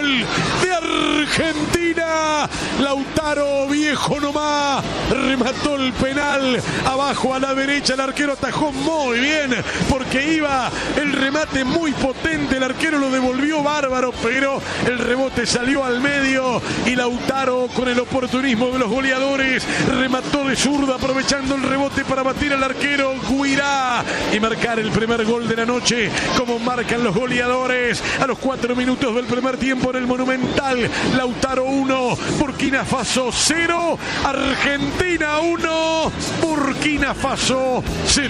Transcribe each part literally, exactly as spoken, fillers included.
gol de Argentina. Lautaro, viejo nomás, remató el penal abajo a la derecha. El arquero atajó muy bien porque iba el remate muy potente. El arquero lo devolvió bárbaro, pero el rebote salió al medio y Lautaro, con el oportunismo de los goleadores, remató de zurda aprovechando el rebote para batir al arquero Guirá y marcar el primer gol de la noche, como marcan los goleadores a los cuatro minutos del primer tiempo en el Monumental. Lautaro uno, Burkina Faso cero, Argentina uno, Burkina Faso cero.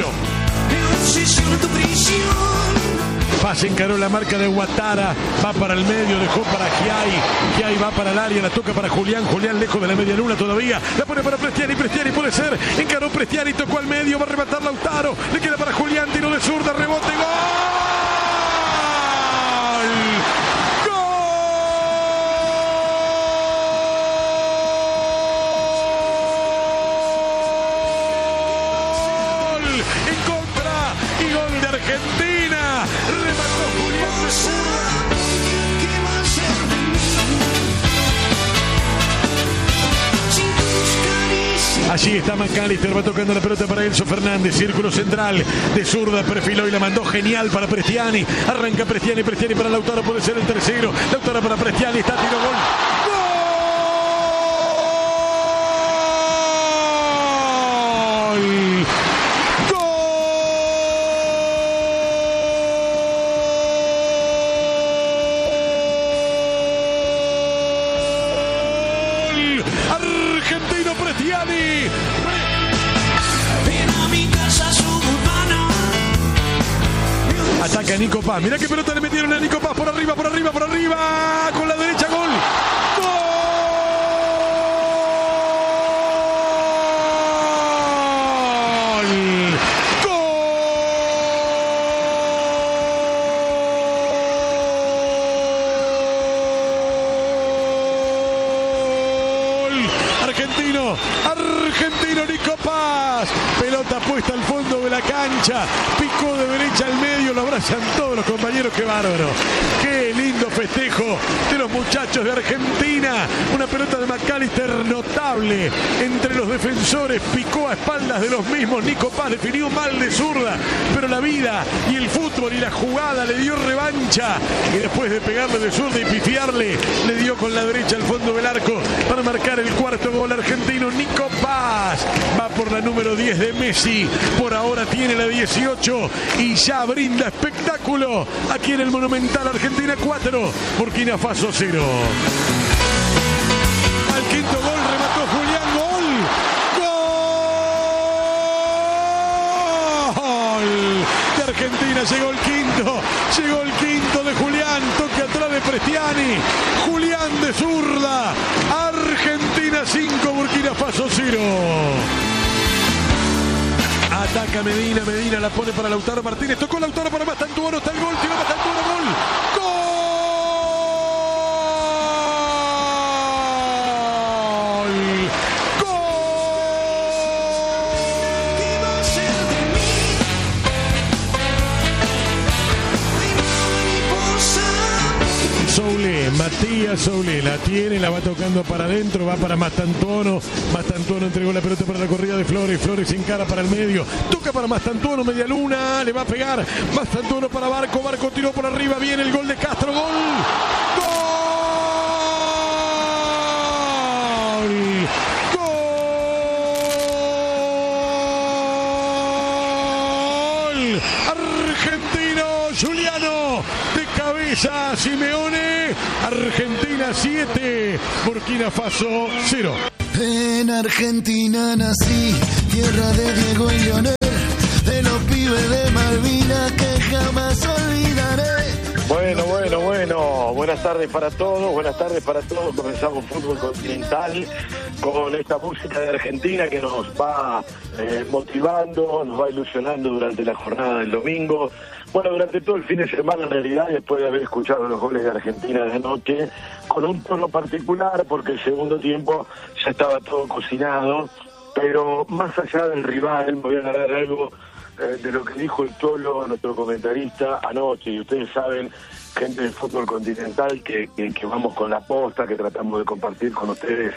Pase, encaró la marca de Ouattara, va para el medio, dejó para Giai, Giai va para el área, la toca para Julián, Julián lejos de la media luna todavía, la pone para Prestiani, Prestiani puede ser, encaró Prestiani, tocó al medio, va a rematar Lautaro, le queda para Julián, tiro de zurda, rebote, gol. Argentina, remató Julián de zurda. Allí está McAllister, va tocando la pelota para Enzo Fernández, círculo central, de zurda perfiló y la mandó genial para Prestiani. Arranca Prestiani, Prestiani para Lautaro, puede ser el tercero. Lautaro para Prestiani, está tiro gol. Argentino Prestiani. Ataca Nico Paz. Mirá qué pelota le metieron a Nico Paz. Por arriba, por arriba, por arriba. Con la derecha, gol. Argentino, argentino Nico Paz, pelota puesta al fondo de la cancha, picó de derecha al medio, lo abrazan todos los compañeros, qué bárbaro, qué lindo festejo de los muchachos de Argentina, una pelota de McAllister notable entre los defensores, picó a espaldas de los mismos, Nico Paz definió mal de zurda, pero la vida y el fútbol y la jugada le dio revancha y después de pegarle de zurda y pifiarle, le dio con la derecha al fondo del arco para marcar el cuarto gol argentino. Nico Paz va por la número diez de Messi, por ahora tiene la dieciocho y ya brinda espectáculo aquí en el Monumental. Argentina cuatro, Burkina Faso cero. Al quinto gol remató Julián, gol, gol de Argentina, llegó el quinto, llegó el quinto de Julián, toque atrás de Prestiani, Julián de zurda, Argentina cinco, Burkina Faso cero. Ataca Medina, Medina la pone para Lautaro Martínez, tocó Lautaro para Mastantuono, está el gol, tiró Mastantuono, gol, gol. Soule, Matías Soule, la tiene, la va tocando para adentro, va para Mastantuono, Mastantuono entregó la pelota para la corrida de Flores, Flores sin cara para el medio, toca para Mastantuono, media luna, le va a pegar, Mastantuono para Barco, Barco tiró por arriba, viene el gol de Castro, gol, gol, gol, argentino, Juliano, de cabeza, Simeone, Argentina siete, Burkina Faso cero. En Argentina nací, tierra de Diego y Leonel, de los pibes de Malvinas que jamás olvidaré. Bueno, bueno, bueno, buenas tardes para todos, buenas tardes para todos. Comenzamos Fútbol Continental con esta música de Argentina que nos va eh, motivando, nos va ilusionando durante la jornada del domingo. Bueno, durante todo el fin de semana en realidad, después de haber escuchado los goles de Argentina de anoche, con un tono particular porque el segundo tiempo ya estaba todo cocinado, pero más allá del rival, me voy a agarrar algo eh, de lo que dijo el Cholo, nuestro comentarista, anoche. Y ustedes saben, gente del fútbol continental, que, que, que vamos con la posta, que tratamos de compartir con ustedes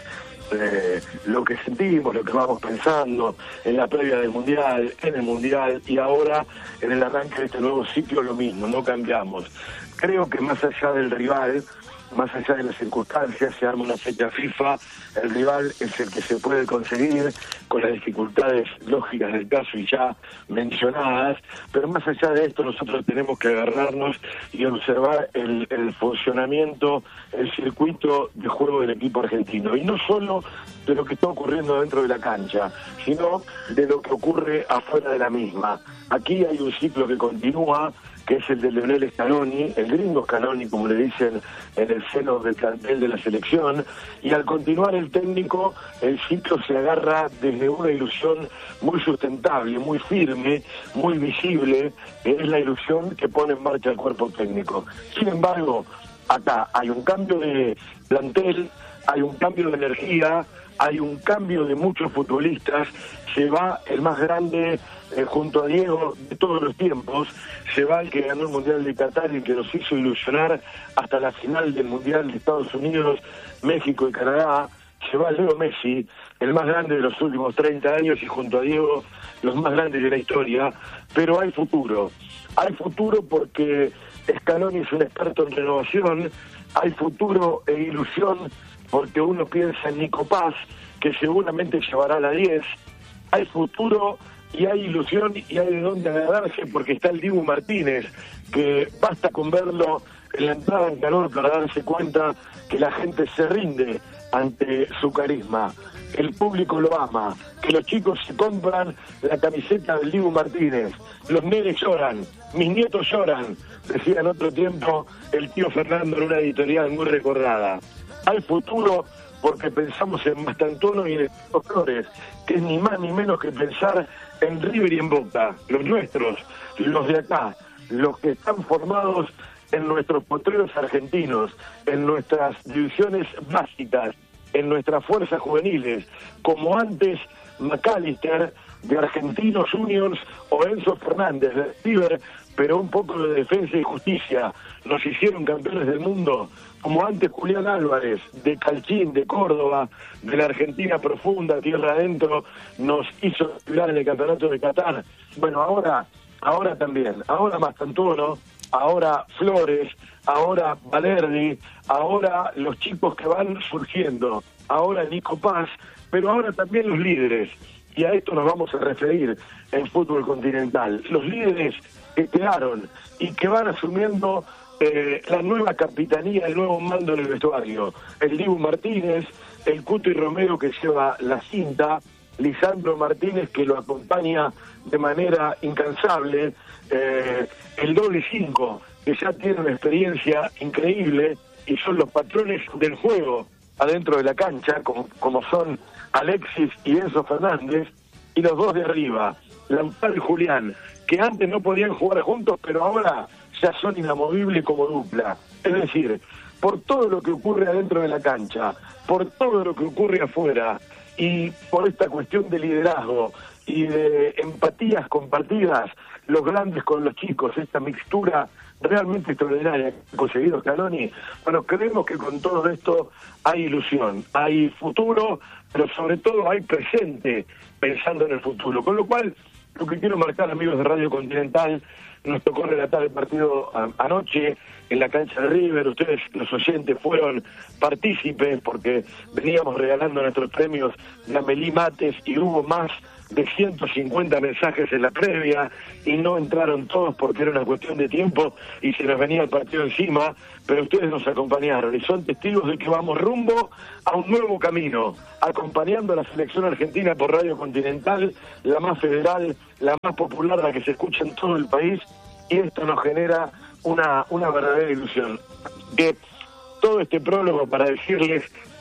eh, lo que sentimos, lo que vamos pensando en la previa del Mundial, en el Mundial y ahora en el arranque de este nuevo ciclo lo mismo, no cambiamos. Creo que más allá del rival, más allá de las circunstancias, se arma una fecha FIFA, el rival es el que se puede conseguir con las dificultades lógicas del caso y ya mencionadas, pero más allá de esto nosotros tenemos que agarrarnos y observar el, el funcionamiento, el circuito de juego del equipo argentino, y no solo de lo que está ocurriendo dentro de la cancha, sino de lo que ocurre afuera de la misma. Aquí hay un ciclo que continúa, que es el de Lionel Scaloni, el gringo Scaloni, como le dicen en el seno del plantel de la selección, y al continuar el técnico, el ciclo se agarra desde una ilusión muy sustentable, muy firme, muy visible, que es la ilusión que pone en marcha el cuerpo técnico. Sin embargo, acá hay un cambio de plantel, hay un cambio de energía, hay un cambio de muchos futbolistas, se va el más grande eh, junto a Diego de todos los tiempos, se va el que ganó el Mundial de Qatar y el que nos hizo ilusionar hasta la final del Mundial de Estados Unidos, México y Canadá, se va Leo Messi, el más grande de los últimos treinta años y junto a Diego los más grandes de la historia, pero hay futuro, hay futuro porque Scaloni es un experto en renovación, hay futuro e ilusión porque uno piensa en Nico Paz, que seguramente llevará la diez, hay futuro y hay ilusión y hay de dónde agarrarse porque está el Dibu Martínez, que basta con verlo en la entrada en calor para darse cuenta que la gente se rinde ante su carisma, el público lo ama, que los chicos se compran la camiseta del Dibu Martínez, los nenes lloran, mis nietos lloran, decía en otro tiempo el tío Fernando en una editorial muy recordada. Hay futuro porque pensamos en Mastantuono y en estos Flores, que es ni más ni menos que pensar en River y en Boca, los nuestros, los de acá, los que están formados en nuestros potreros argentinos, en nuestras divisiones básicas, en nuestras fuerzas juveniles, como antes McAllister de Argentinos Juniors o Enzo Fernández de River, pero un poco de Defensa y Justicia, nos hicieron campeones del mundo, como antes Julián Álvarez, de Calchín, de Córdoba, de la Argentina profunda, tierra adentro, nos hizo jugar en el campeonato de Qatar. Bueno, ahora, ahora también, ahora Mastantuono, ahora Flores, ahora Valerdi, ahora los chicos que van surgiendo, ahora Nico Paz, pero ahora también los líderes, y a esto nos vamos a referir en fútbol continental, los líderes que quedaron y que van asumiendo Eh, la nueva capitanía, el nuevo mando en el vestuario, el Dibu Martínez, el Cuti Romero que lleva la cinta, Lisandro Martínez que lo acompaña de manera incansable, eh, el doble cinco que ya tiene una experiencia increíble y son los patrones del juego adentro de la cancha, como, como son Alexis y Enzo Fernández, y los dos de arriba, Lautaro y Julián, que antes no podían jugar juntos, pero ahora ya son inamovibles como dupla. Es decir, por todo lo que ocurre adentro de la cancha, por todo lo que ocurre afuera, y por esta cuestión de liderazgo y de empatías compartidas, los grandes con los chicos, esta mixtura realmente extraordinaria que ha conseguido Scaloni, bueno, creemos que con todo esto hay ilusión, hay futuro, pero sobre todo hay presente pensando en el futuro. Con lo cual, lo que quiero marcar, amigos de Radio Continental, nos tocó relatar el partido a, anoche en la cancha de River. Ustedes, los oyentes, fueron partícipes porque veníamos regalando nuestros premios de Amelí Mates y hubo más de ciento cincuenta mensajes en la previa y no entraron todos porque era una cuestión de tiempo y se nos venía el partido encima, pero ustedes nos acompañaron y son testigos de que vamos rumbo a un nuevo camino, acompañando a la selección argentina por Radio Continental, la más federal, la más popular, la que se escucha en todo el país, y esto nos genera una, una verdadera ilusión. Que todo este prólogo para decirles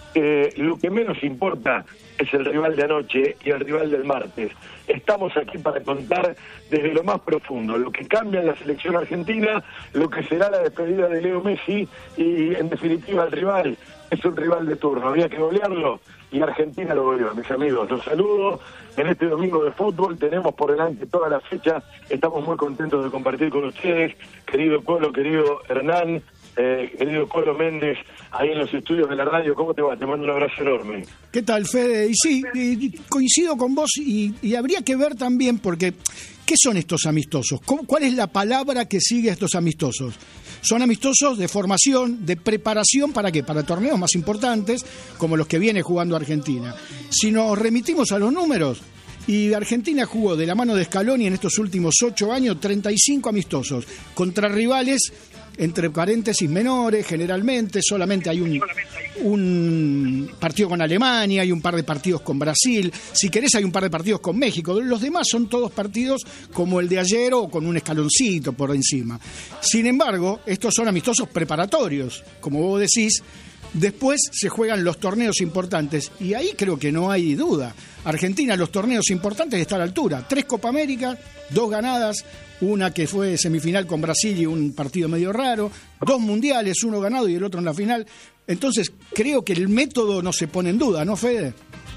eh, lo que menos importa es el rival de anoche y el rival del martes. Estamos aquí para contar desde lo más profundo lo que cambia en la selección argentina, lo que será la despedida de Leo Messi y, en definitiva, el rival es un rival de turno. Había que golearlo y Argentina lo goleó. Mis amigos, los saludo en este domingo de fútbol. Tenemos por delante toda la fecha. Estamos muy contentos de compartir con ustedes, querido Colo, querido Hernán, Eh, querido Colo Méndez, ahí en los estudios de la radio. ¿Cómo te va? Te mando un abrazo enorme. ¿Qué tal, Fede? Y sí, y coincido con vos y, y habría que ver también, porque ¿qué son estos amistosos? ¿Cómo, ¿Cuál es la palabra que sigue a estos amistosos? Son amistosos de formación, de preparación, ¿para qué? Para torneos más importantes, como los que viene jugando Argentina. Si nos remitimos a los números, y Argentina jugó de la mano de Scaloni en estos últimos ocho años treinta y cinco amistosos contra rivales entre paréntesis menores, generalmente solamente hay un, un partido con Alemania, hay un par de partidos con Brasil, si querés hay un par de partidos con México, los demás son todos partidos como el de ayer o con un escaloncito por encima. Sin embargo, estos son amistosos preparatorios, como vos decís. Después se juegan los torneos importantes y ahí creo que no hay duda. Argentina, los torneos importantes está a la altura. Tres Copa América, dos ganadas, una que fue semifinal con Brasil y un partido medio raro, dos mundiales, uno ganado y el otro en la final. Entonces creo que el método no se pone en duda, ¿no, Fede?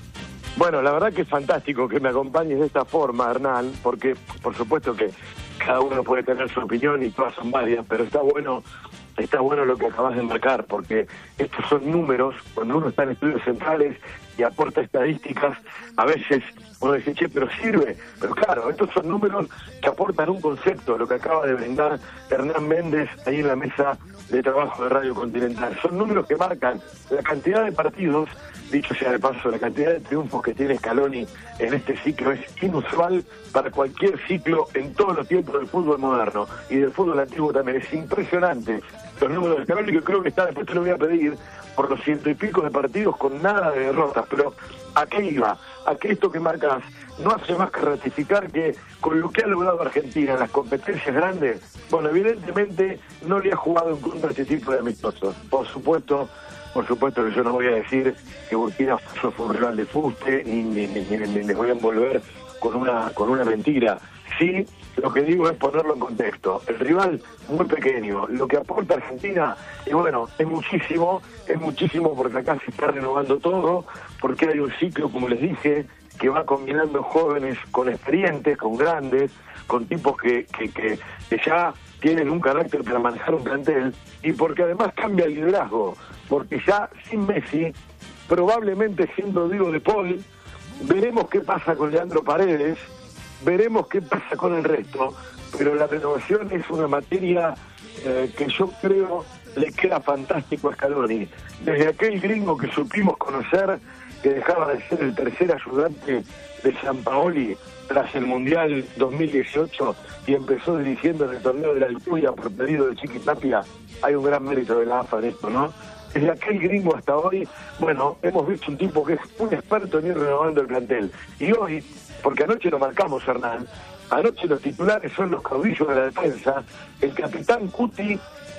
Bueno, la verdad que es fantástico que me acompañes de esta forma, Hernán, porque por supuesto que cada uno puede tener su opinión y todas son válidas, pero está bueno... Está bueno lo que acabas de marcar, porque estos son números. Cuando uno está en estudios centrales y aporta estadísticas, a veces uno dice, che, pero sirve. Pero claro, estos son números que aportan un concepto, lo que acaba de brindar Hernán Méndez ahí en la mesa de trabajo de Radio Continental. Son números que marcan la cantidad de partidos, dicho sea de paso, la cantidad de triunfos que tiene Scaloni en este ciclo es inusual para cualquier ciclo en todos los tiempos del fútbol moderno y del fútbol antiguo también. Es impresionante los números de Scaloni, que creo que está, después te lo voy a pedir, por los ciento y pico de partidos con nada de derrotas. Pero ¿a qué iba? A que esto que marcas no hace más que ratificar que con lo que ha logrado Argentina en las competencias grandes, bueno, evidentemente no le ha jugado en contra de este tipo de amistosos. Por supuesto, por supuesto que yo no voy a decir que Burkina Faso fue un rival de fuste, ni, ni, ni, ni, ni les voy a envolver con una, con una mentira. Sí, lo que digo es ponerlo en contexto. El rival muy pequeño, lo que aporta Argentina, y bueno, es muchísimo, es muchísimo porque acá se está renovando todo, porque hay un ciclo, como les dije, que va combinando jóvenes con experientes, con grandes, con tipos que, que, que, que ya tienen un carácter para manejar un plantel, y porque además cambia el liderazgo, porque ya sin Messi, probablemente siendo Diego de Paul, veremos qué pasa con Leandro Paredes, veremos qué pasa con el resto, pero la renovación es una materia eh, que yo creo le queda fantástico a Scaloni. Desde aquel gringo que supimos conocer, que dejaba de ser el tercer ayudante de Sampaoli tras el Mundial dos mil dieciocho y empezó dirigiendo en el torneo de la Alcuya por pedido de Chiqui Tapia, hay un gran mérito de la A F A en esto, ¿no? Desde aquel gringo hasta hoy, bueno, hemos visto un tipo que es un experto en ir renovando el plantel. Y hoy, porque anoche lo marcamos, Hernán, anoche los titulares son los caudillos de la defensa, el capitán Cuti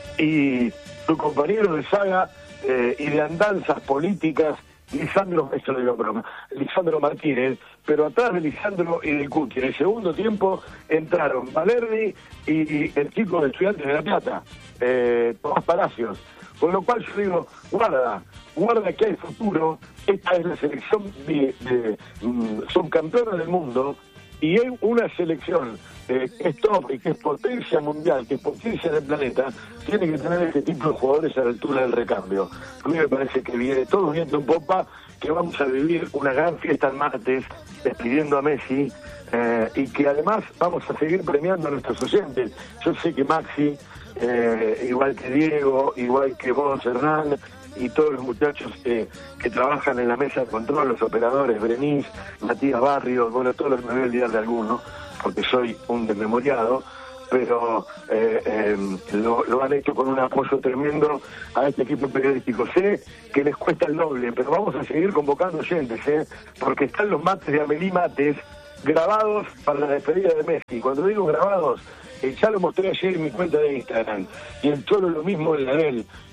y su compañero de saga eh, y de andanzas políticas, Lisandro, esto lo digo broma, Lisandro Martínez, pero atrás de Lisandro y del Cuti, en el segundo tiempo entraron Valerdi y el chico de Estudiantes de La Plata, eh, Tomás Palacios. Con lo cual yo digo, guarda, guarda que hay futuro, esta es la selección de, de, de subcampeona del mundo, y hay una selección eh, que es top y que es potencia mundial, que es potencia del planeta, tiene que tener este tipo de jugadores a la altura del recambio. A mí me parece que viene todo viento en popa, que vamos a vivir una gran fiesta el martes, despidiendo a Messi, eh, y que además vamos a seguir premiando a nuestros oyentes. Yo sé que Maxi, Eh, igual que Diego, igual que vos, Hernán, y todos los muchachos que, que trabajan en la mesa de control, los operadores, Brenis, Matías Barrios, bueno, todos los que me voy a olvidar de alguno, porque soy un desmemoriado, pero eh, eh, lo, lo han hecho con un apoyo tremendo a este equipo periodístico. Sé que les cuesta el doble, pero vamos a seguir convocando oyentes, ¿eh? Porque están los mates de Amelí Mates grabados para la despedida de Messi. Cuando digo grabados, Eh, ya lo mostré ayer en mi cuenta de Instagram, y el Cholo lo mismo en la de él.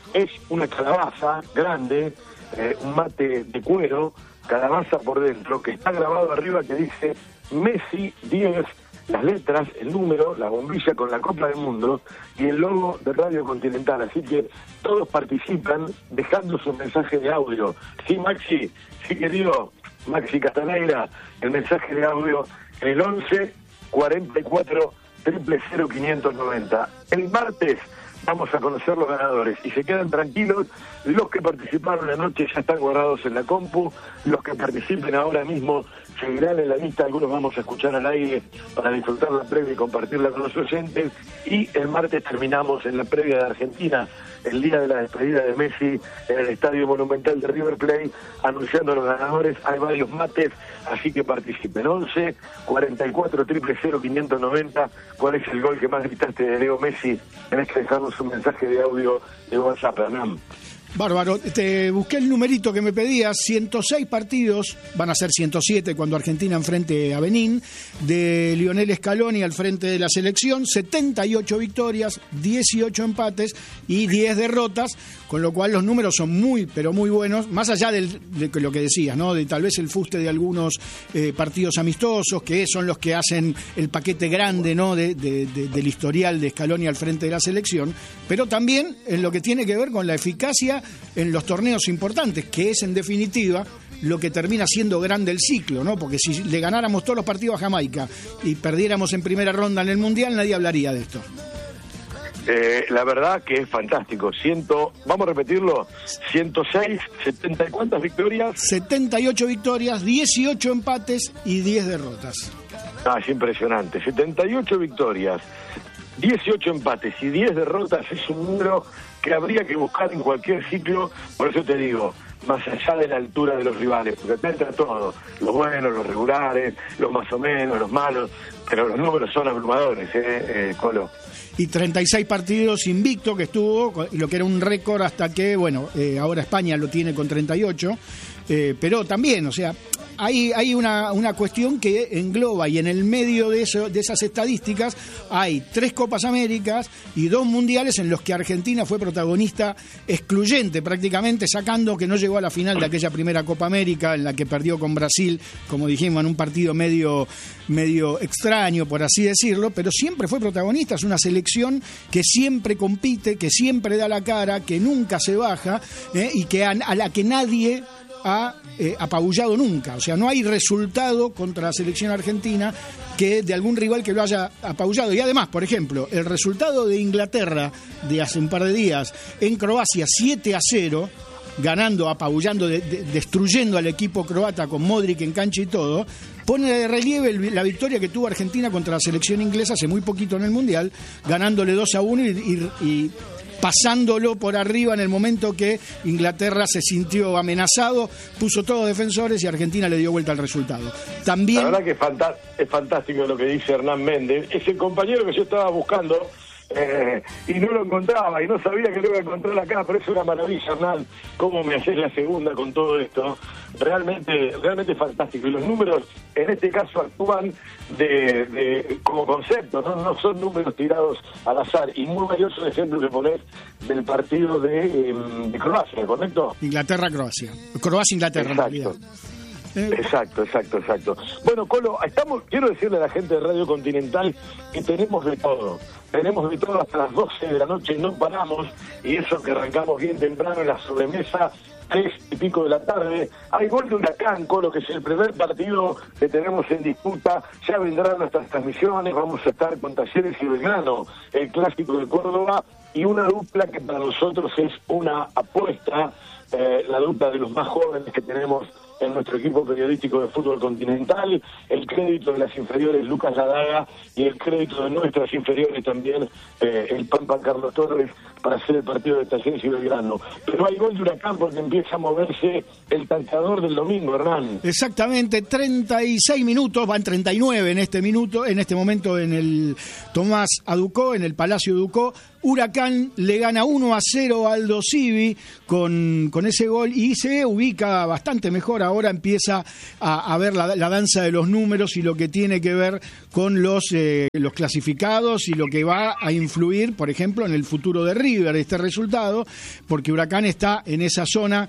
es una calabaza grande, eh, un mate de cuero, calabaza por dentro, que está grabado arriba que dice Messi diez, las letras, el número, la bombilla con la Copa del Mundo y el logo de Radio Continental. Así que todos participan dejando su mensaje de audio. Sí, Maxi, sí, querido Maxi Castaneira, el mensaje de audio en el once cuarenta y cuatro cero cero cero quinientos noventa. El martes vamos a conocer los ganadores y se quedan tranquilos. Los que participaron anoche ya están guardados en la compu, los que participen ahora mismo seguirán en la lista, algunos vamos a escuchar al aire para disfrutar la previa y compartirla con los oyentes, y el martes terminamos en la previa de Argentina, el día de la despedida de Messi en el Estadio Monumental de River Plate, anunciando a los ganadores. Hay varios mates, así que participen. once cuarenta y cuatro cero cero cero quinientos noventa. ¿Cuál es el gol que más gritaste de Leo Messi? Tenés que dejarnos un mensaje de audio de WhatsApp, Hernán. Bárbaro, te busqué el numerito que me pedías, ciento seis partidos, van a ser ciento siete cuando Argentina enfrente a Benín, de Lionel Scaloni al frente de la selección, setenta y ocho victorias, dieciocho empates y diez derrotas, con lo cual los números son muy, pero muy buenos, más allá del, de lo que decías, ¿no? De tal vez el fuste de algunos eh, partidos amistosos, que son los que hacen el paquete grande, ¿no? De, de, de, del historial de Scaloni al frente de la selección, pero también en lo que tiene que ver con la eficacia en los torneos importantes, que es en definitiva lo que termina siendo grande el ciclo, ¿no? Porque si le ganáramos todos los partidos a Jamaica y perdiéramos en primera ronda en el Mundial, nadie hablaría de esto. Eh, la verdad que es fantástico. Ciento, vamos a repetirlo, ciento seis, setenta y cuántas victorias. setenta y ocho victorias, dieciocho empates y diez derrotas. Ah, es impresionante. setenta y ocho victorias, dieciocho empates y diez derrotas es un número que habría que buscar en cualquier ciclo. Por eso te digo, más allá de la altura de los rivales, porque te entra todo, los buenos, los regulares, los más o menos, los malos, pero los números son abrumadores, ¿eh, eh Colo? Y treinta y seis partidos invicto que estuvo, lo que era un récord hasta que, bueno, eh, ahora España lo tiene con treinta y ocho, eh, pero también, o sea, hay, hay una, una cuestión que engloba, y en el medio de, eso, de esas estadísticas hay tres Copas Américas y dos Mundiales en los que Argentina fue protagonista excluyente prácticamente, sacando que no llegó a la final de aquella primera Copa América en la que perdió con Brasil, como dijimos, en un partido medio, medio extraño, por así decirlo, pero siempre fue protagonista. Es una selección que siempre compite, que siempre da la cara, que nunca se baja, ¿eh? y que a, a la que nadie ha eh, apabullado nunca. O sea, no hay resultado contra la selección argentina que de algún rival que lo haya apabullado. Y además, por ejemplo, el resultado de Inglaterra de hace un par de días en Croacia, siete a cero, ganando, apabullando, de, de, destruyendo al equipo croata con Modric en cancha y todo, pone de relieve el, la victoria que tuvo Argentina contra la selección inglesa hace muy poquito en el Mundial, ganándole dos a uno y, y, y pasándolo por arriba en el momento que Inglaterra se sintió amenazado, puso todos defensores y Argentina le dio vuelta al resultado. También... La verdad que es, fanta- es fantástico lo que dice Hernán Méndez, es el compañero que yo estaba buscando eh, y no lo encontraba y no sabía que lo iba a encontrar acá, pero es una maravilla, Hernán, cómo me haces la segunda con todo esto. Realmente, realmente fantástico. Y los números, en este caso, actúan de, de como concepto, ¿no? No son números tirados al azar. Y muy valioso el ejemplo que ponés del partido de, eh, de Croacia, ¿correcto? Inglaterra-Croacia. Croacia-Inglaterra, en realidad. Exacto, exacto, exacto. Bueno, Colo, estamos, quiero decirle a la gente de Radio Continental que tenemos de todo. Tenemos de todo hasta las doce de la noche, no paramos, y eso que arrancamos bien temprano en la sobremesa, tres y pico de la tarde. Hay gol de Huracán, Colo, que es el primer partido que tenemos en disputa. Ya vendrán nuestras transmisiones, vamos a estar con Talleres y Belgrano, el clásico de Córdoba, y una dupla que para nosotros es una apuesta, eh, la dupla de los más jóvenes que tenemos en nuestro equipo periodístico de fútbol continental, el crédito de las inferiores Lucas Ladaga y el crédito de nuestras inferiores también, eh, el Pampa Carlos Torres, para hacer el partido de Talleres y Belgrano. Pero hay gol de Huracán porque empieza a moverse el tanteador del domingo, Hernán. Exactamente, treinta y seis minutos, van treinta y nueve en este minuto, en este momento en el Tomás Aducó, en el Palacio Ducó. Huracán le gana uno a cero a Aldo Civi con, con ese gol y se ubica bastante mejor. Ahora empieza a, a ver la, la danza de los números y lo que tiene que ver con los, eh, los clasificados y lo que va a influir, por ejemplo, en el futuro de River, este resultado, porque Huracán está en esa zona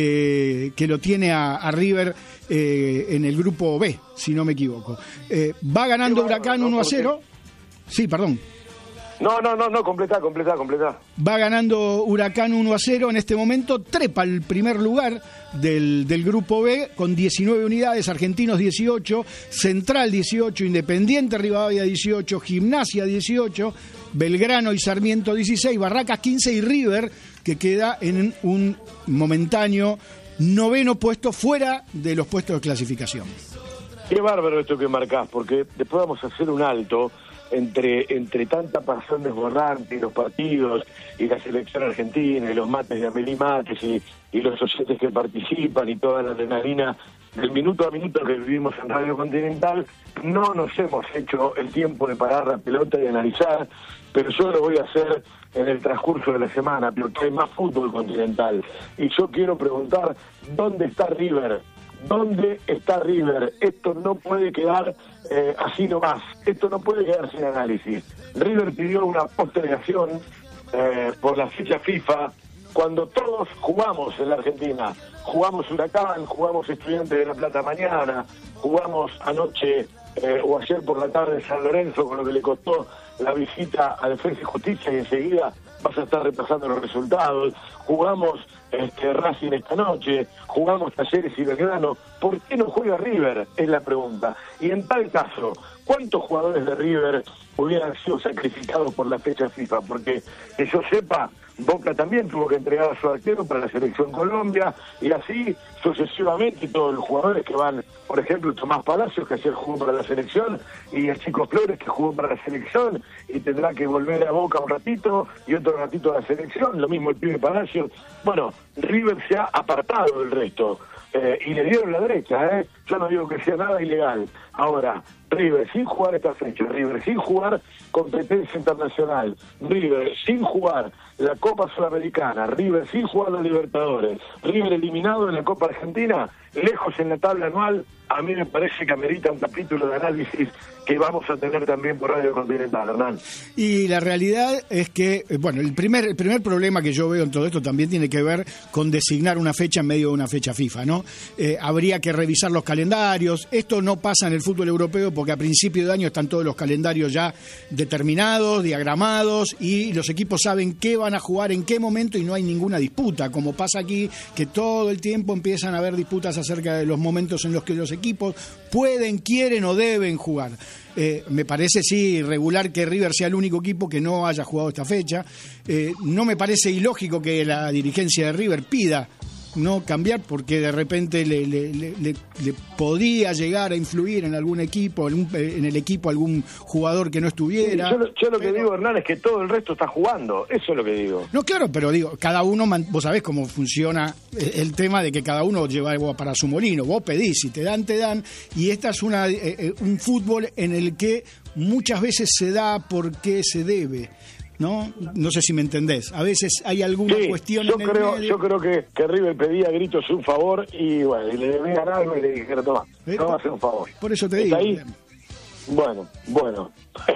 que, que lo tiene a, a River eh, en el grupo B, si no me equivoco. Eh, va ganando Huracán uno a cero. Sí, perdón. No, no, no, no, completá, completá, completá. Va ganando Huracán uno a cero en este momento, trepa el primer lugar del, del Grupo B con diecinueve unidades, Argentinos dieciocho, Central dieciocho, Independiente Rivadavia dieciocho, Gimnasia dieciocho, Belgrano y Sarmiento dieciséis, Barracas quince y River, que queda en un momentáneo noveno puesto fuera de los puestos de clasificación. Qué bárbaro esto que marcás, porque después vamos a hacer un alto entre entre tanta pasión desbordante y los partidos y la selección argentina y los mates de Amelie Mates y, y los oyentes que participan y toda la adrenalina del minuto a minuto que vivimos en Radio Continental. No nos hemos hecho el tiempo de parar la pelota y analizar, pero yo lo voy a hacer en el transcurso de la semana, porque hay más fútbol continental. Y yo quiero preguntar, ¿dónde está River? ¿Dónde está River? Esto no puede quedar eh, así nomás. Esto no puede quedar sin análisis. River pidió una postergación eh, por la fecha FIFA cuando todos jugamos en la Argentina. Jugamos Huracán, jugamos Estudiantes de La Plata mañana, jugamos anoche eh, o ayer por la tarde en San Lorenzo, con lo que le costó la visita a Defensa y Justicia, y enseguida vas a estar repasando los resultados. Jugamos este, Racing esta noche, jugamos Talleres y Belgrano. ¿Por qué no juega River? Es la pregunta. Y en tal caso, ¿cuántos jugadores de River hubieran sido sacrificados por la fecha FIFA? Porque que yo sepa, Boca también tuvo que entregar a su arquero para la selección Colombia, y así sucesivamente todos los jugadores que van, por ejemplo, Tomás Palacios, que ayer jugó para la selección, y el Chico Flores, que jugó para la selección y tendrá que volver a Boca un ratito y otro ratito a la selección, lo mismo el pibe Palacios. Bueno, River se ha apartado del resto. Eh, y le dieron la derecha, ¿eh? Yo no digo que sea nada ilegal. Ahora, River sin jugar esta fecha, River sin jugar competencia internacional, River sin jugar la Copa Sudamericana, River sin jugar la Libertadores, River eliminado en la Copa Argentina, lejos en la tabla anual. A mí me parece que amerita un capítulo de análisis que vamos a tener también por Radio Continental, Hernán. Y la realidad es que, bueno, el primer el primer problema que yo veo en todo esto también tiene que ver con designar una fecha en medio de una fecha FIFA, ¿no? Eh, habría que revisar los calendarios. Esto no pasa en el fútbol europeo porque a principio de año están todos los calendarios ya determinados, diagramados, y los equipos saben qué van a jugar en qué momento y no hay ninguna disputa, como pasa aquí, que todo el tiempo empiezan a haber disputas acerca de los momentos en los que los equipos pueden, quieren o deben jugar. Eh, me parece, sí, irregular que River sea el único equipo que no haya jugado esta fecha. Eh, no me parece ilógico que la dirigencia de River pida no cambiar, porque de repente le, le, le, le, le podía llegar a influir en algún equipo, en, un, en el equipo algún jugador que no estuviera. Sí, yo, yo lo pero... que digo, Hernán, es que todo el resto está jugando. Eso es lo que digo. No, claro, pero digo, cada uno, vos sabés cómo funciona el tema de que cada uno lleva algo para su molino. Vos pedís, si te dan, te dan. Y esta es una eh, un fútbol en el que muchas veces se da porque se debe. ¿No? No sé si me entendés. A veces hay alguna sí, cuestión yo en el creo, medio. Yo creo que, que River pedía a gritos un favor y bueno, y le debían algo y le dijeron, toma, ¿Eh? toma, hacer un favor. Por eso te ¿Está digo. ahí? Bueno, bueno.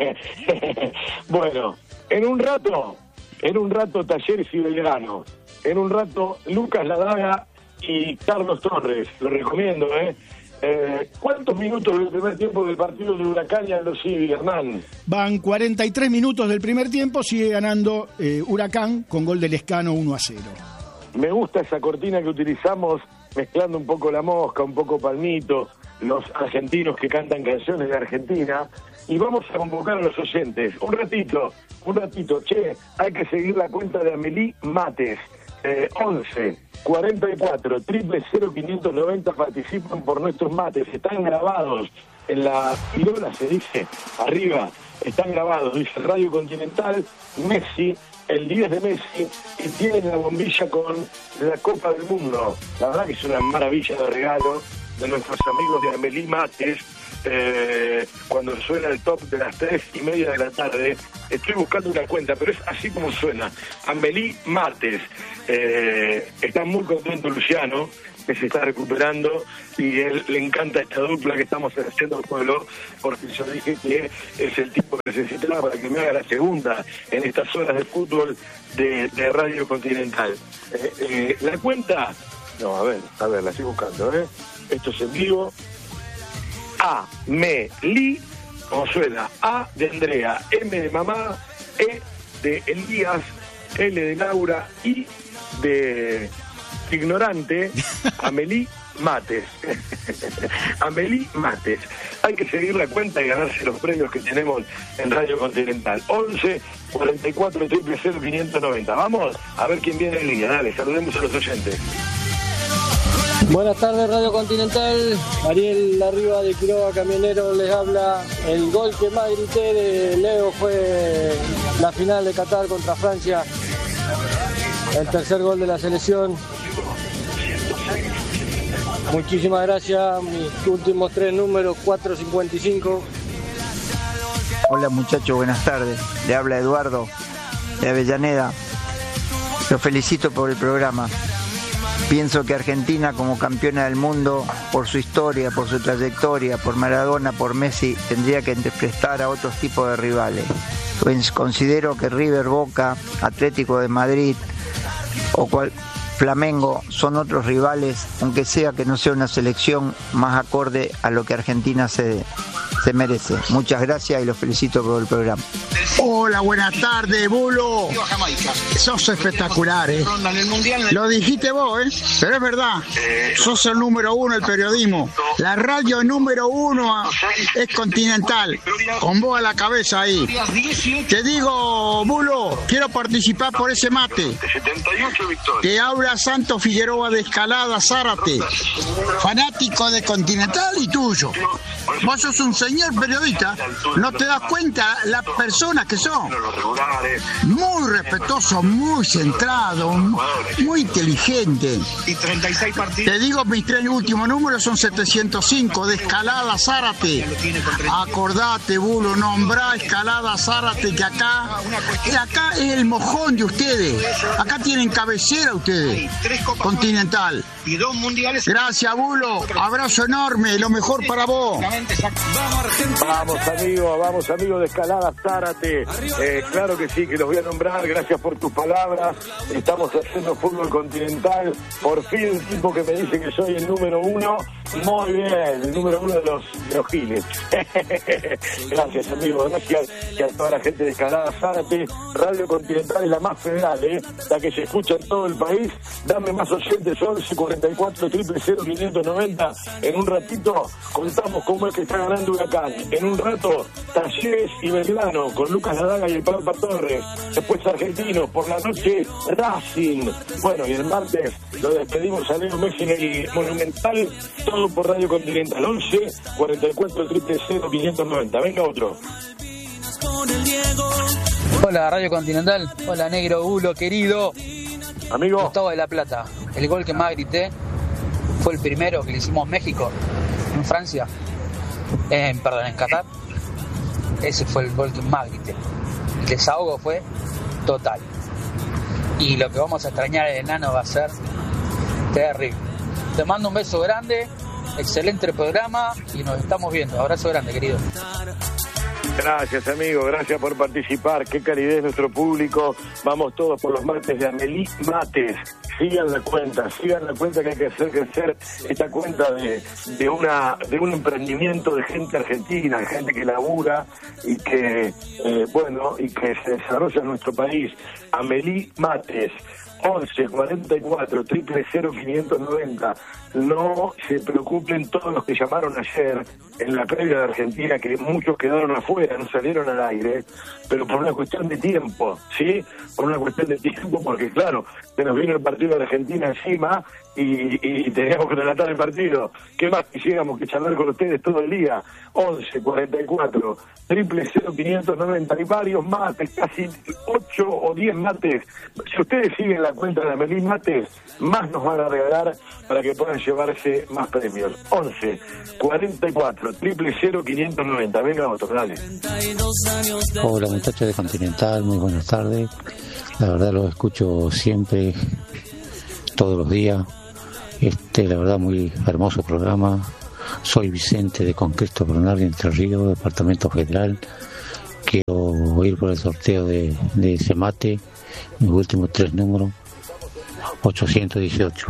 Bueno, en un rato, en un rato Talleres y Belgrano. En un rato Lucas Ladaga y Carlos Torres. Lo recomiendo, ¿eh? Eh, ¿Cuántos minutos del primer tiempo del partido de Huracán y Aldo Civi, Hernán? Van cuarenta y tres minutos del primer tiempo, sigue ganando eh, Huracán con gol de Lescano uno a cero. Me gusta esa cortina que utilizamos, mezclando un poco La Mosca, un poco Palmito, los argentinos que cantan canciones de Argentina, y vamos a convocar a los oyentes. Un ratito, un ratito, che, hay que seguir la cuenta de Amelie Mates. Eh, once cuarenta y cuatro triple cero quinientos noventa participan por nuestros mates, están grabados en la pirola, se dice arriba, están grabados, dice Radio Continental, Messi, el diez de Messi, y tienen la bombilla con la Copa del Mundo. La verdad que es una maravilla de regalo de nuestros amigos de Amelie Mates, eh, cuando suena el top de las tres y media de la tarde. Estoy buscando una cuenta, pero es así como suena. Amélie Mates. Eh, está muy contento Luciano, que se está recuperando, y él le encanta esta dupla que estamos haciendo al pueblo, porque yo dije que es el tipo que necesitaba para que me haga la segunda en estas horas de fútbol de, de Radio Continental. Eh, eh, la cuenta, no, a ver, a ver, la estoy buscando, ¿eh? Esto es en vivo. A, me, li, como suena, A de Andrea, M de mamá, E de Elías, L de Laura, I de ignorante, Amélie Mates. Amélie Mates. Hay que seguir la cuenta y ganarse los premios que tenemos en Radio Continental. once, cuarenta y cuatro, cero cero, quinientos noventa. Vamos a ver quién viene en línea. Dale, saludemos a los oyentes. Buenas tardes, Radio Continental. Ariel Arriba de Quiroga Camionero les habla. El gol que más grité de Leo fue la final de Qatar contra Francia. El tercer gol de la selección. Muchísimas gracias. Mis últimos tres números, cuatro cincuenta y cinco. Hola muchachos, buenas tardes. Le habla Eduardo de Avellaneda. Los felicito por el programa. Pienso que Argentina, como campeona del mundo, por su historia, por su trayectoria, por Maradona, por Messi, tendría que prestar a otros tipos de rivales. Pues considero que River, Boca, Atlético de Madrid o cual, Flamengo son otros rivales, aunque sea que no sea una selección más acorde a lo que Argentina se, se merece. Muchas gracias y los felicito por el programa. Hola, buenas tardes, Bulo. Sos espectacular, ¿eh? Lo dijiste vos, ¿eh? Pero es verdad. Sos el número uno del periodismo. La radio número uno es Continental. Con vos a la cabeza ahí. Te digo, Bulo, quiero participar por ese mate. Te habla Santo Figueroa de Escalada, Zárate. Fanático de Continental y tuyo. Vos sos un señor periodista. No te das cuenta la persona que son. Muy respetuoso, muy centrado, muy inteligente. Te digo, mis tres últimos números son setecientos cinco de Escalada, Zárate. Acordate, Bulo, nombrá Escalada, Zárate, que acá, que acá es el mojón de ustedes. Acá tienen cabecera ustedes. Continental. Gracias, Bulo. Abrazo enorme, lo mejor para vos. Vamos, amigos, vamos, amigos de Escalada, Zárate. Eh, claro que sí, que los voy a nombrar. Gracias por tus palabras. Estamos haciendo fútbol continental. Por fin un tipo que me dice que soy el número uno. Muy bien, el número uno de los, de los giles. Gracias, amigos. Gracias y a toda la gente de Escalada, Zárate. Radio Continental es la más federal, ¿eh? La que se escucha en todo el país. Dame más oyentes, once, cuarenta y cuatro, cero cero, quinientos noventa. En un ratito contamos cómo es que está ganando Huracán. En un rato, Talleres y Belgrano con Lucas Ladaga y el Pampa Torres. Después Argentinos, por la noche Racing. Bueno, y el martes lo despedimos a Leo Messi en el Monumental. Todo por Radio Continental. once, cuarenta y cuatro, cero cero, quinientos noventa. Venga otro. Hola Radio Continental. Hola Negro, Bulo, querido. Amigo. Gustavo de La Plata. El gol que más grité fue el primero que le hicimos México en Francia. Eh, perdón, en Qatar. Ese fue el gol que más grité. El desahogo fue total. Y lo que vamos a extrañar el enano va a ser terrible. Te mando un beso grande, excelente programa y nos estamos viendo. Abrazo grande, querido. Gracias, amigo, gracias por participar. Qué calidez nuestro público. Vamos todos por los martes de Amélie Mates. Sigan la cuenta, sigan la cuenta que hay que hacer crecer esta cuenta de, de una de un emprendimiento de gente argentina, de gente que labura y que eh, bueno y que se desarrolla en nuestro país. Amélie Mates. once, cuarenta y cuatro, cero cero, quinientos noventa. No se preocupen todos los que llamaron ayer en la previa de Argentina, que muchos quedaron afuera, no salieron al aire, pero por una cuestión de tiempo, ¿sí? Por una cuestión de tiempo, porque claro, se nos vino el partido de Argentina encima y, y teníamos que relatar el partido. ¿Qué más quisiéramos que charlar con ustedes todo el día? once, cuarenta y cuatro, cero cero, quinientos noventa. Hay varios mates, casi ocho o diez mates. Si ustedes siguen la la cuenta de Amelie Mates, más nos van a regalar para que puedan llevarse más premios. once, cuarenta y cuatro, triple cero, quinientos noventa. Venga, otro, dale. Hola, muchachos de Continental, muy buenas tardes. La verdad los escucho siempre, todos los días. Este, la verdad, muy hermoso programa. Soy Vicente de Conquesto Bernardi, Entre Ríos, Departamento Federal. Quiero ir por el sorteo de, de ese mate, mis últimos tres números, ochocientos dieciocho.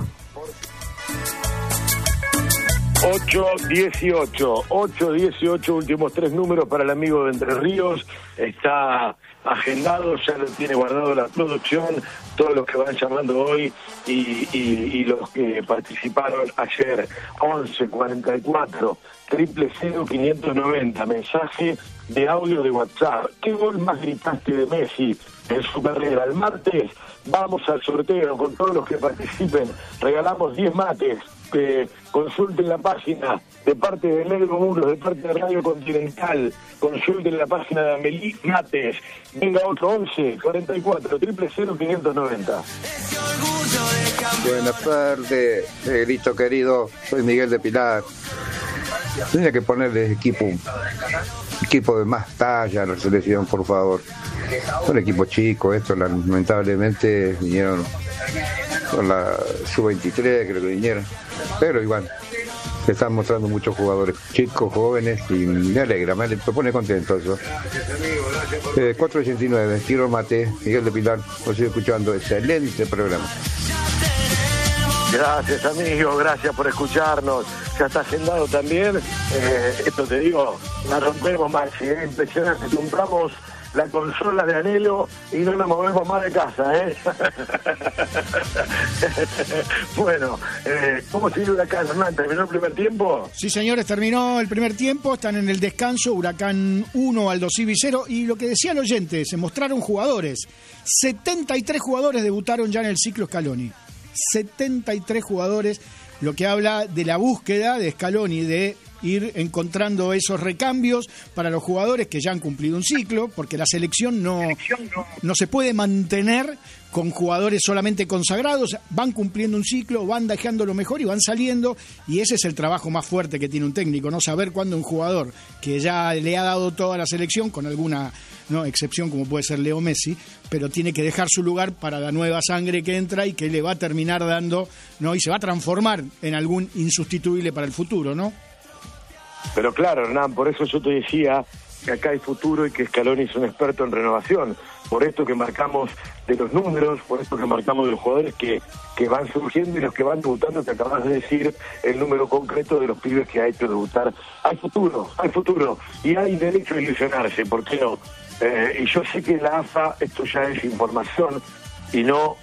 ocho dieciocho, ocho dieciocho, últimos tres números para el amigo de Entre Ríos. Está agendado, ya lo tiene guardado la producción, todos los que van llamando hoy y, y, y los que participaron ayer. Once, cuarenta y cuatro, triple cero, quinientos noventa. Mensaje de audio de WhatsApp. ¿Qué gol más gritaste de Messi en su carrera? El martes vamos al sorteo con todos los que participen. Regalamos diez mates. Eh, consulten la página de parte de Negro Muros, de parte de Radio Continental. Consulten la página de Amelie Mates. Venga, otro once, cuarenta y cuatro, triple cero, quinientos noventa. Buenas tardes, Negrito querido. Soy Miguel de Pilar. Tenía que ponerle equipo, equipo de más talla a la selección, por favor. Un equipo chico, esto lamentablemente vinieron con la sub veintitrés, creo que vinieron. Pero igual, se están mostrando muchos jugadores chicos, jóvenes, y me alegra, me, alegra, me pone contento eso. Eh, cuatro ochenta y nueve, Tiro Mate, Miguel de Pilar, lo estoy escuchando, excelente programa. Gracias, amigo, gracias por escucharnos. Ya está agendado también. Eh, esto te digo, la rompemos, Maxi, ¿eh? Impresionante. Compramos la consola de Anhelo y no nos movemos más de casa, ¿eh? Bueno, eh, ¿cómo sigue Huracán, Hernán? ¿Terminó el primer tiempo? Sí, señores, terminó el primer tiempo, están en el descanso, Huracán uno, Aldo Civi cero, y lo que decía el oyente, se mostraron jugadores, setenta y tres jugadores debutaron ya en el ciclo Scaloni, setenta y tres jugadores, lo que habla de la búsqueda de Scaloni de ir encontrando esos recambios para los jugadores que ya han cumplido un ciclo, porque la selección no, no se puede mantener con jugadores solamente consagrados, van cumpliendo un ciclo, van dejando lo mejor y van saliendo, y ese es el trabajo más fuerte que tiene un técnico, no saber cuándo un jugador que ya le ha dado toda la selección, con alguna no excepción como puede ser Leo Messi, pero tiene que dejar su lugar para la nueva sangre que entra y que le va a terminar dando, no, y se va a transformar en algún insustituible para el futuro, ¿no? Pero claro, Hernán, por eso yo te decía que acá hay futuro y que Scaloni es un experto en renovación. Por esto que marcamos de los números, por esto que marcamos de los jugadores que, que van surgiendo y los que van debutando, te acabas de decir el número concreto de los pibes que ha hecho debutar. Hay futuro, hay futuro y hay derecho a ilusionarse, ¿por qué no? Eh, y yo sé que la A F A, esto ya es información y no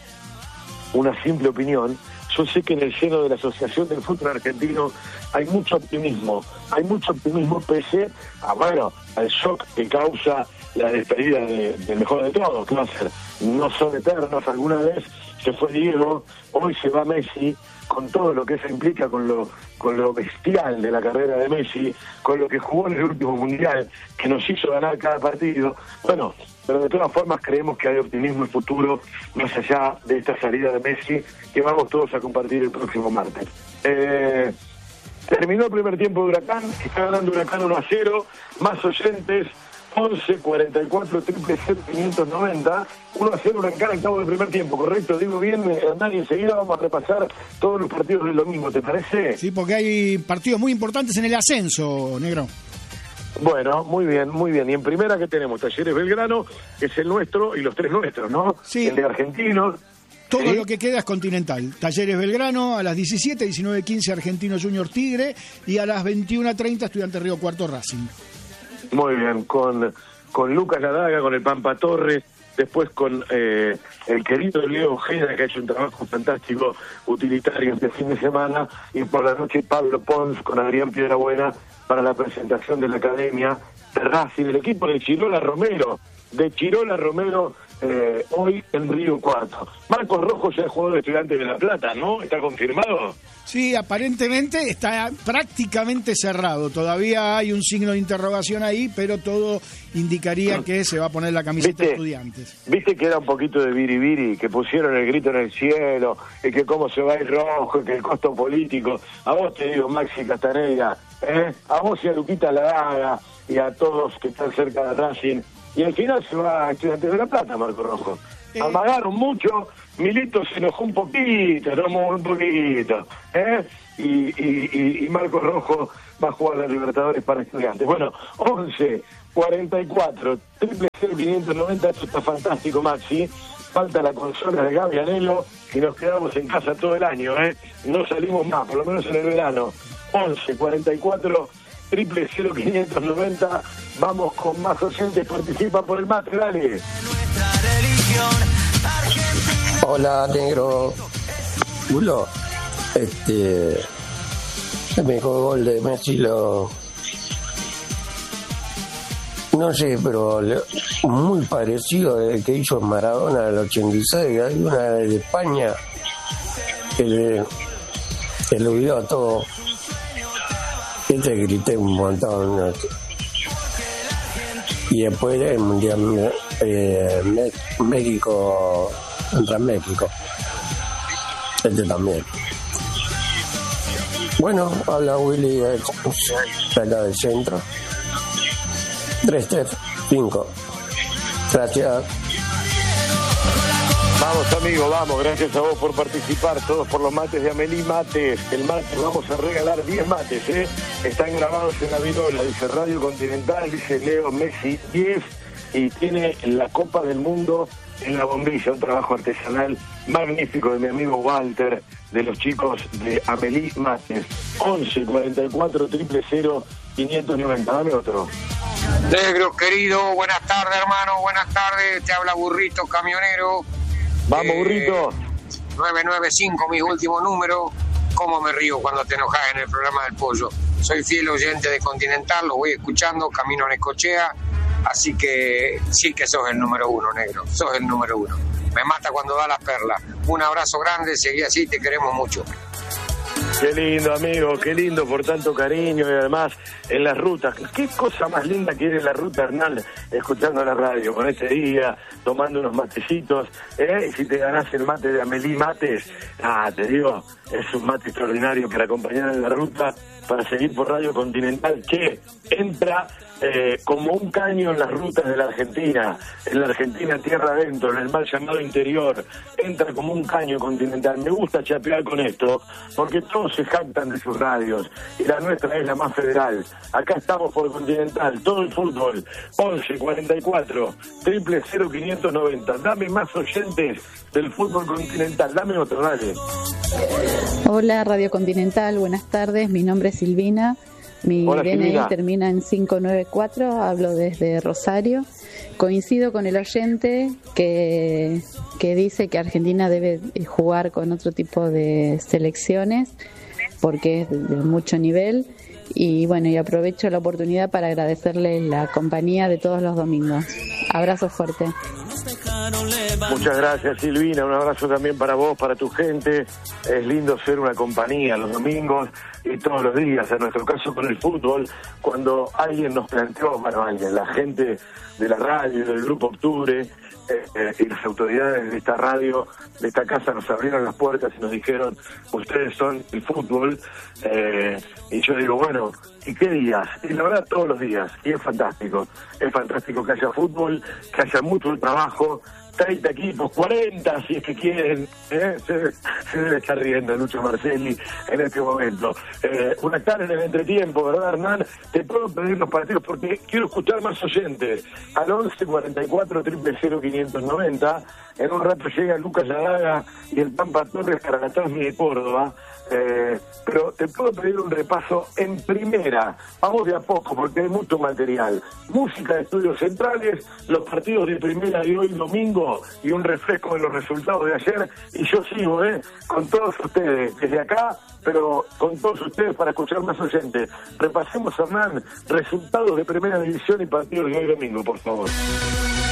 una simple opinión. Yo sé que en el seno de la Asociación del Fútbol Argentino hay mucho optimismo, hay mucho optimismo pese a, bueno, al shock que causa la despedida de, del mejor de todos, Closer. No son eternos, alguna vez se fue Diego, hoy se va Messi, con todo lo que eso implica, con lo, con lo bestial de la carrera de Messi, con lo que jugó en el último mundial, que nos hizo ganar cada partido. Bueno, pero de todas formas creemos que hay optimismo en futuro, más allá de esta salida de Messi, que vamos todos a compartir el próximo martes. Eh, terminó el primer tiempo de Huracán, está ganando Huracán uno a cero, más oyentes, once, cuarenta y cuatro, triple cero, quinientos noventa, uno a cero Huracán al cabo del primer tiempo, ¿correcto? Digo bien, Hernán, y enseguida vamos a repasar todos los partidos del domingo, ¿te parece? Sí, porque hay partidos muy importantes en el ascenso, Negro. Bueno, muy bien, muy bien. Y en primera, ¿qué tenemos? Talleres Belgrano, que es el nuestro, y los tres nuestros, ¿no? Sí. El de Argentinos. Todo ¿Sí? lo que queda es Continental. Talleres Belgrano a las diecisiete, diecinueve quince Argentino Junior Tigre y a las veintiuno treinta Estudiantes Río Cuarto Racing. Muy bien, con, con Lucas Ladaga, con el Pampa Torres, después con eh, el querido Leo Ojeda, que ha hecho un trabajo fantástico, utilitario este fin de semana, y por la noche Pablo Pons con Adrián Piedrabuena para la presentación de la Academia de Racing, del equipo de Chirola Romero, de Chirola Romero, eh, hoy en Río Cuarto. Marcos Rojo ya es jugador de Estudiantes de La Plata, ¿no? ¿Está confirmado? Sí, aparentemente está prácticamente cerrado. Todavía hay un signo de interrogación ahí, pero todo indicaría que se va a poner la camiseta de Estudiantes. Viste que era un poquito de biribiri, que pusieron el grito en el cielo, y que cómo se va a ir Rojo, que el costo político. A vos te digo, Maxi Castaneda, ¿eh? A vos y a Luquita Ladaga, y a todos que están cerca de Racing. Y al final se va a Estudiantes de La Plata, Marco Rojo. Eh. Amagaron mucho, Milito se enojó un poquito, no un poquito, ¿eh? Y, y, y, y Marco Rojo va a jugar la Libertadores para Estudiantes. Bueno, once, cuarenta y cuatro, triple cero quinientos noventa, esto está fantástico, Maxi. Falta la consola de Gaby Anelo y nos quedamos en casa todo el año, ¿eh? No salimos más, por lo menos en el verano. once, cuarenta y cuatro, triple cero quinientos noventa, vamos con más oyentes, participa por el mate, dale. Hola, negro. Bulo, este, el mejor gol de Messi lo, no sé, pero le, muy parecido al que hizo Maradona en el ochenta y seis. Hay una de España que le, que lo vio a todo. Este grité un montón. Y después el Mundial eh, México contra México. Este también. Bueno, habla Willy de acá del centro. tres tres cinco. Gracias. Vamos, amigo, vamos. Gracias a vos por participar. Todos por los mates de Amelie Mates. El martes vamos a regalar diez mates, ¿eh? Están grabados en la virola. Dice Radio Continental, dice Leo Messi diez. Y tiene la Copa del Mundo en la bombilla. Un trabajo artesanal magnífico de mi amigo Walter, de los chicos de Amelie Mates. once, cuarenta y cuatro, triple cero, quinientos noventa. Dame otro. Negro querido, buenas tardes, hermano. Buenas tardes. Te habla Burrito Camionero. Vamos, Burrito. Eh, nueve nueve cinco, mi último número. ¿Cómo me río cuando te enojas en el programa del pollo? Soy fiel oyente de Continental, lo voy escuchando, camino en Escochea. Así que sí que sos el número uno, negro. Sos el número uno. Me mata cuando da las perlas. Un abrazo grande, seguí así, te queremos mucho. Qué lindo, amigo, qué lindo por tanto cariño y además en las rutas. Qué cosa más linda que ir en la ruta, Hernán, escuchando la radio con este día, tomando unos matecitos, ¿eh? Y si te ganás el mate de Amelie Mates, ah, te digo, es un mate extraordinario para acompañar en la ruta, para seguir por Radio Continental, que entra eh, como un caño en las rutas de la Argentina, en la Argentina tierra adentro, en el mal llamado interior, entra como un caño Continental. Me gusta chapear con esto, porque todos se jactan de sus radios, y la nuestra es la más federal. Acá estamos por Continental, todo el fútbol, once, cuarenta y cuatro, triple cero, quinientos noventa. Dame más oyentes del fútbol continental, dame otro, dale. Hola, Radio Continental, buenas tardes, mi nombre es Silvina. Mi Hola, D N I Silvina. termina en cinco nueve cuatro, hablo desde Rosario. Coincido con el oyente que, que dice que Argentina debe jugar con otro tipo de selecciones porque es de mucho nivel. Y bueno, y aprovecho la oportunidad para agradecerle la compañía de todos los domingos. Abrazo fuerte. Muchas gracias, Silvina, un abrazo también para vos, para tu gente. Es lindo ser una compañía los domingos y todos los días, en nuestro caso con el fútbol, cuando alguien nos planteó, bueno, alguien, la gente de la radio, del Grupo Octubre, eh, eh, y las autoridades de esta radio, de esta casa, nos abrieron las puertas y nos dijeron, ustedes son el fútbol, eh, y yo digo, bueno, ¿y qué días? Y la verdad, todos los días, y es fantástico, es fantástico que haya fútbol, que haya mucho trabajo, treinta equipos, cuarenta si es que quieren, ¿eh? se, se debe estar riendo Lucho Marcelli en este momento. Eh, una tarde en el entretiempo, ¿verdad, Hernán? Te puedo pedir los partidos porque quiero escuchar más oyentes. Al once, cuarenta y cuatro, triple cero, quinientos noventa. En un rato llega Lucas Ladaga y el Pampa Torres para la Transmi de Córdoba. Eh, pero te puedo pedir un repaso en primera. Vamos de a poco porque hay mucho material. Música de estudios centrales, los partidos de primera de hoy domingo y un refresco de los resultados de ayer. Y yo sigo, ¿eh? Con todos ustedes, desde acá, pero con todos ustedes para escuchar más oyentes. Repasemos, Hernán, resultados de primera división y partidos de hoy domingo, por favor.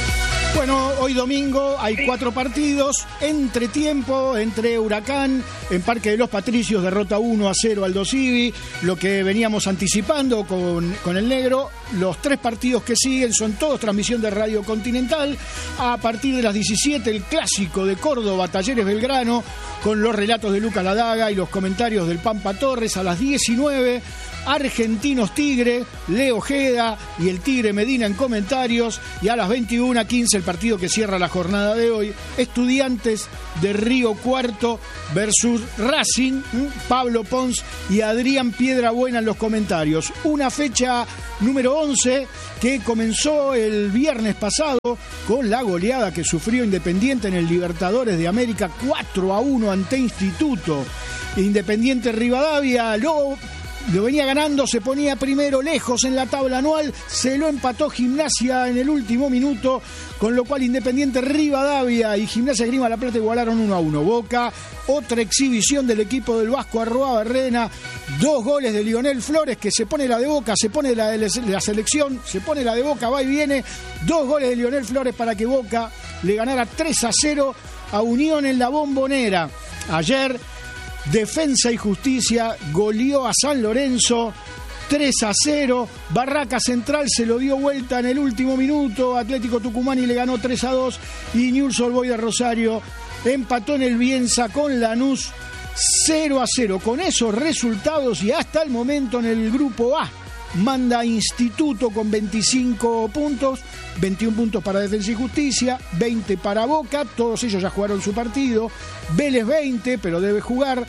Bueno, hoy domingo hay cuatro partidos, entretiempo entre Huracán en Parque de los Patricios, derrota uno a cero al Dosivi, lo que veníamos anticipando con, con el negro. Los tres partidos que siguen son todos transmisión de Radio Continental. A partir de las diecisiete, el clásico de Córdoba, Talleres Belgrano, con los relatos de Lucas Ladaga y los comentarios del Pampa Torres. A las diecinueve, Argentinos Tigre, Leo Ojeda y el Tigre Medina en comentarios. Y a las veintiuna quince, el partido que cierra la jornada de hoy, Estudiantes de Río Cuarto versus Racing, Pablo Pons y Adrián Piedrabuena en los comentarios. Una fecha número once que comenzó el viernes pasado con la goleada que sufrió Independiente en el Libertadores de América, cuatro a uno ante Instituto. Independiente Rivadavia lo... Lo venía ganando, se ponía primero lejos en la tabla anual, se lo empató Gimnasia en el último minuto, con lo cual Independiente Rivadavia y Gimnasia Esgrima La Plata igualaron uno a uno. Boca, otra exhibición del equipo del Vasco Arroa Barrena, dos goles de Lionel Flores, que se pone la de Boca, se pone la de la selección, se pone la de Boca, va y viene, dos goles de Lionel Flores para que Boca le ganara tres a cero a Unión en la Bombonera. Ayer Defensa y Justicia goleó a San Lorenzo tres a cero. Barraca Central se lo dio vuelta en el último minuto. Atlético Tucumán y le ganó tres a dos. Y Newell's Old Boys de Rosario empató en el Bielsa con Lanús cero a cero. Con esos resultados y hasta el momento en el grupo A manda Instituto con veinticinco puntos, veintiún puntos para Defensa y Justicia, veinte para Boca, todos ellos ya jugaron su partido. Vélez veinte, pero debe jugar.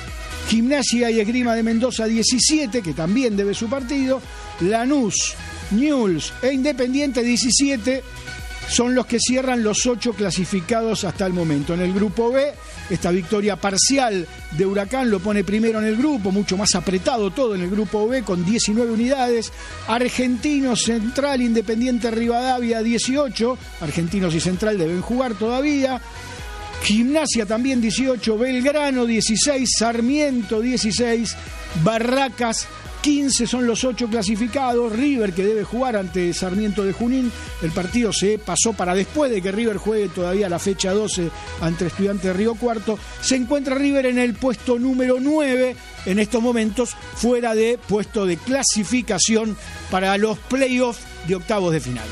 Gimnasia y Esgrima de Mendoza diecisiete, que también debe su partido. Lanús, Newell's e Independiente diecisiete son los que cierran los ocho clasificados hasta el momento. En el grupo B, esta victoria parcial de Huracán lo pone primero en el grupo, mucho más apretado todo en el grupo B con diecinueve unidades. Argentinos, Central, Independiente Rivadavia dieciocho, Argentinos y Central deben jugar todavía. Gimnasia también dieciocho, Belgrano dieciséis, Sarmiento dieciséis, Barracas quince son los ocho clasificados. River, que debe jugar ante Sarmiento de Junín, el partido se pasó para después de que River juegue todavía la fecha doce ante Estudiantes de Río Cuarto. Se encuentra River en el puesto número nueve en estos momentos, fuera de puesto de clasificación para los playoffs de octavos de final.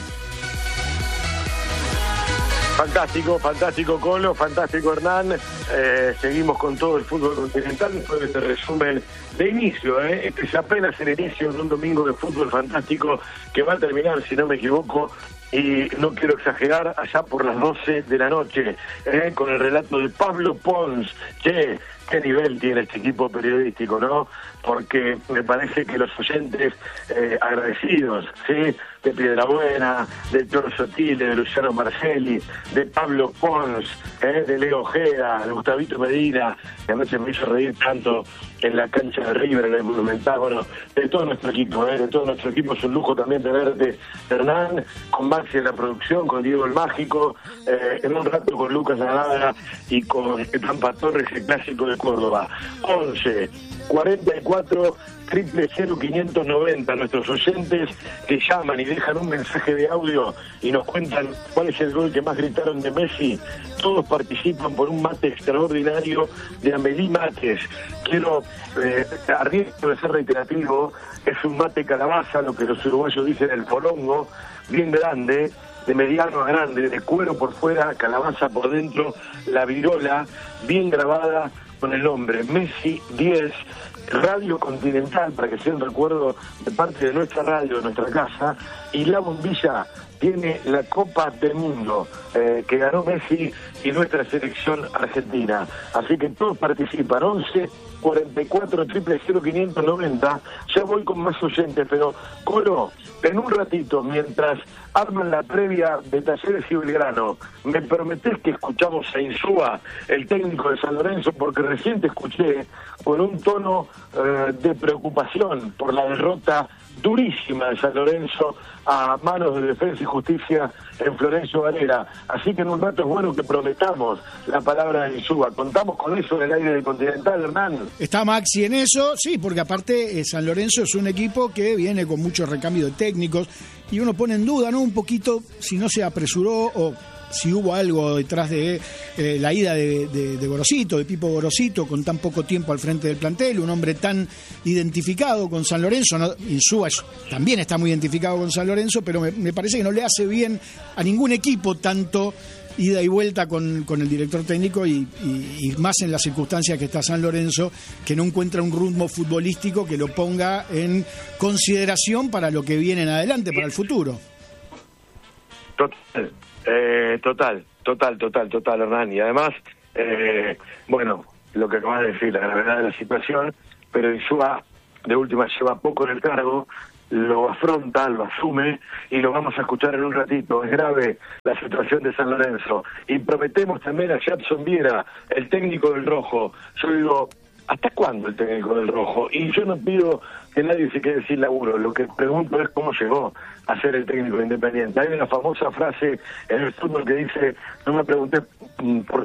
Fantástico, fantástico Colo, fantástico Hernán. Eh, seguimos con todo el fútbol continental después de este resumen de inicio. Eh. Este es apenas el inicio de un domingo de fútbol fantástico que va a terminar, si no me equivoco, y no quiero exagerar, allá por las doce de la noche, eh, con el relato de Pablo Pons. Che, qué nivel tiene este equipo periodístico, ¿no? Porque me parece que los oyentes eh, agradecidos, ¿sí?, de Piedrabuena, de Toro Sotile, de Luciano Marcelli, de Pablo Pons, eh, de Leo Ojeda, de Gustavito Medina, que anoche me hizo reír tanto en la cancha de River, en el Monumental. Bueno, de todo nuestro equipo, eh, de todo nuestro equipo, es un lujo también tenerte, Hernán, con Maxi en la producción, con Diego el Mágico, eh, en un rato con Lucas Ladaga y con el Pampa Torres, el clásico de Córdoba. once cuarenta y cuatro triple cero quinientos noventa, nuestros oyentes que llaman y dejan un mensaje de audio y nos cuentan cuál es el gol que más gritaron de Messi. Todos participan por un mate extraordinario de Amelí Mates. Quiero, eh, arriesgo de ser reiterativo, es un mate calabaza, lo que los uruguayos dicen el polongo, bien grande, de mediano a grande, de cuero por fuera, calabaza por dentro, la virola bien grabada con el nombre Messi diez, Radio Continental, para que sea un recuerdo de parte de nuestra radio, de nuestra casa, y la bombilla tiene la Copa del Mundo eh, que ganó Messi y nuestra selección argentina. Así que todos participan. once cuarenta y cuatro triple cero quinientos noventa. Ya voy con más oyentes, pero Colo, en un ratito, mientras arman la previa de Talleres y Belgrano, ¿me prometés que escuchamos a Insúa, el técnico de San Lorenzo? Porque recién te escuché con un tono eh, de preocupación por la derrota durísima de San Lorenzo a manos de Defensa y Justicia en Florencio Varela. Así que en un rato es bueno que prometamos la palabra de Insúa. ¿Contamos con eso en el aire del Continental, Hernán? Está Maxi en eso, sí, porque aparte eh, San Lorenzo es un equipo que viene con muchos recambios de técnicos y uno pone en duda, ¿no?, un poquito si no se apresuró o si hubo algo detrás de eh, la ida de, de, de Gorosito, de Pipo Gorosito, con tan poco tiempo al frente del plantel, un hombre tan identificado con San Lorenzo. ¿no? Insúa también está muy identificado con San Lorenzo, pero me, me parece que no le hace bien a ningún equipo tanto ida y vuelta con, con el director técnico y, y, y más en las circunstancias que está San Lorenzo, que no encuentra un ritmo futbolístico que lo ponga en consideración para lo que viene en adelante, para el futuro. Total. Eh, total, total, total, total, Hernán. Y además, eh, bueno, lo que acabas de decir, la gravedad de la situación, pero Insúa de última lleva poco en el cargo, lo afronta, lo asume y lo vamos a escuchar en un ratito. Es grave la situación de San Lorenzo. Y prometemos también a Jadson Viera, el técnico del Rojo. Yo digo, ¿hasta cuándo el técnico del Rojo? Y yo no pido que nadie se quede sin laburo. Lo que pregunto es cómo llegó a ser el técnico Independiente. Hay una famosa frase en el fútbol que dice, no me pregunté por